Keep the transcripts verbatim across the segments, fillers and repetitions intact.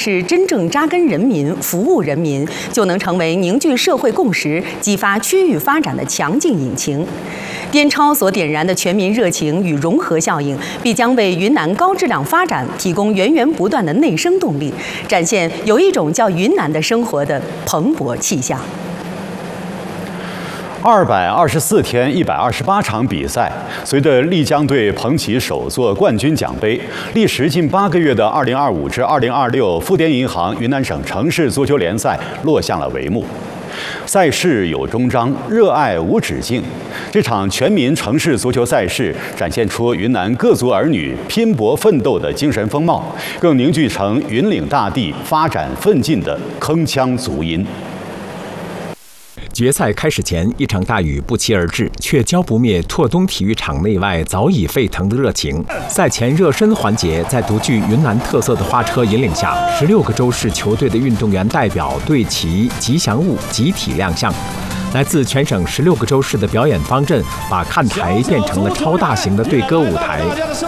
是真正扎根人民、服务人民，就能成为凝聚社会共识、激发区域发展的强劲引擎。滇超所点燃的全民热情与融合效应，必将为云南高质量发展提供源源不断的内生动力，展现有一种叫云南的生活的蓬勃气象。 二百二十四天，一百二十八场比赛，随着丽江队捧起首座冠军奖杯，历时近八个月的二零二五至二零二六富滇银行云南省城市足球联赛落向了帷幕。赛事有终章，热爱无止境。这场全民城市足球赛事展现出云南各族儿女拼搏奋斗的精神风貌，更凝聚成云岭大地发展奋进的铿锵足音。 决赛开始前，一场大雨不期而至，却浇不灭拓东体育场内外早已沸腾的热情。赛前热身环节，在独具云南特色的花车引领下，十六个州市球队的运动员代表队旗、吉祥物集体亮相。来自全省十六个州市的表演方阵，把看台变成了超大型的队歌舞台。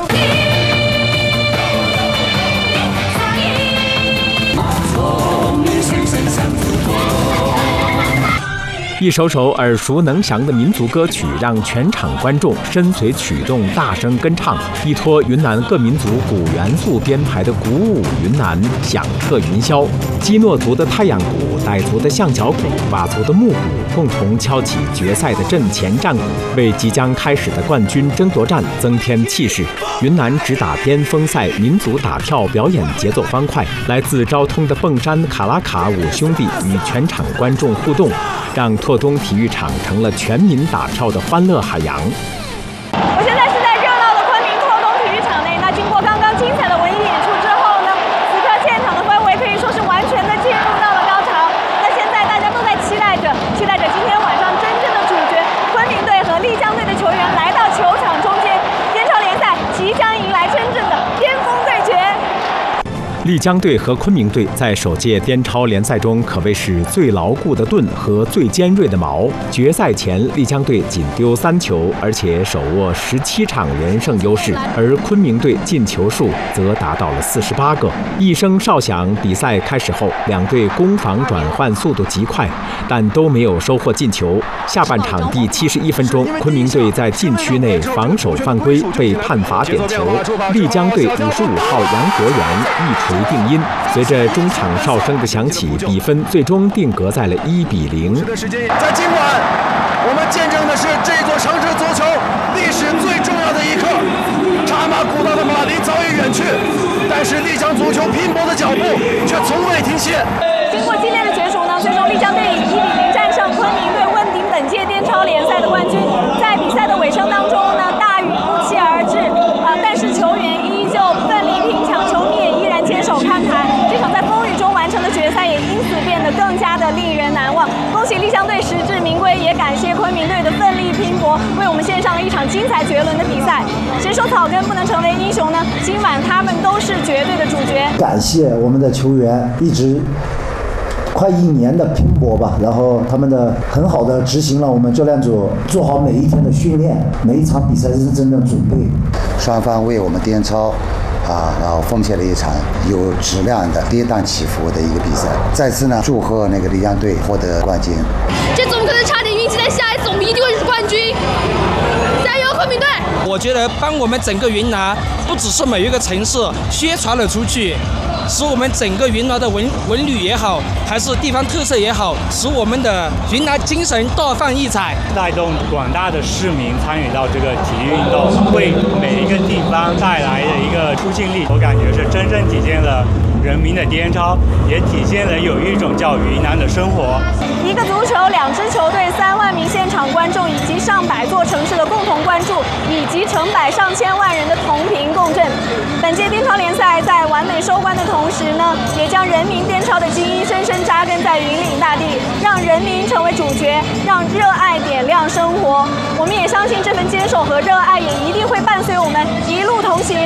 一首首耳熟能详的民族歌曲，让全场观众身随曲动，大声跟唱。依托云南各民族古元素编排的鼓舞云南，响彻云霄。基诺族的太阳鼓、傣族的象脚鼓、佤族的木鼓，共同敲起决赛的阵前战鼓，为即将开始的冠军争夺战增添气势。云南直打巅峰赛民族打跳表演节奏欢快，来自昭通的蹦山卡拉卡五兄弟与全场观众互动，让拓东体育场成了全民打跳的欢乐海洋。 我现在是在热闹的昆明拓东体育场内，那经过刚刚精彩的文艺演出之后呢，此刻现场的氛围可以说是完全的进入到了高潮。那现在大家都在期待着，期待着今天晚上真正的主角昆明队和丽江队的球员来到球场中间，滇超联赛即将迎来真正的巅峰对决。 丽江队和昆明队在首届滇超联赛中可谓是最牢固的盾和最尖锐的矛。决赛前，丽江队仅丢三球，而且手握十七场连胜优势，而昆明队进球数则达到了四十八个。一声哨响，比赛开始后，两队攻防转换速度极快，但都没有收获进球。下半场第七十一分钟，昆明队在禁区内防守犯规，被判罚点球。丽江队五十五号杨国元一锤定音，随着中场哨声的响起，比分最终定格在了一比零。 在今晚，我们见证的是这座城市足球历史最重要的一刻。扎马古道的马林早已远去，但是丽江足球拼搏的脚步却从未停歇。 经过激烈的角逐呢，最终丽江队以一比零战胜昆明队，问鼎本届滇超联赛的冠军。在比赛的尾声当中呢，大雨不期而至，啊、呃，但是球员依旧奋力拼抢，球迷也依然坚守看台。这场在风雨中完成的决赛也因此变得更加的令人难忘。恭喜丽江队实至名归，也感谢昆明队的奋力拼搏，为我们献上了一场精彩绝伦的比赛。谁说草根不能成为英雄呢？今晚他们都是绝对的主角。 感谢我们的球员一直快一年的拼搏吧，然后他们的很好的执行了我们教练组做好每一天的训练，每一场比赛认真的准备。 双方为我们滇超啊，然后奉献了一场有质量的跌宕起伏的一个比赛。再次呢，祝贺那个丽江队获得冠军。 这怎么可能差点运气？在下一次我们一定会是冠军！加油，昆明队！ 我觉得帮我们整个云南，不只是每一个城市宣传了出去，使我们整个云南的文文旅也好，还是地方特色也好，使我们的云南精神大放异彩， 带动广大的市民参与到这个体育运动，为每一个地方带来的一个出镜力，我感觉是真正体现了人民的滇超，也体现了有一种叫云南的生活。 一个足球，两支球队，三万名现场观众，以及上百座城市的共同关注，以及成百上千万人的同频共振。本届滇超联赛在完美收官的同时呢，也将人民滇超的基因深深扎根在云岭大地，让人民成为主角，让热爱点亮生活。我们也相信这份坚守和热爱也一定会伴随我们一路同行。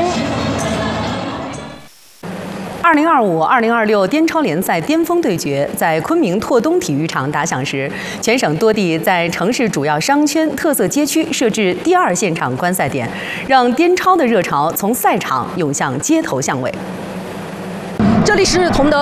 二零二五、二零二六滇超联赛巅峰对决在昆明拓东体育场打响时，全省多地在城市主要商圈、特色街区设置第二现场观赛点，让滇超的热潮从赛场涌向街头巷尾。 这里是同德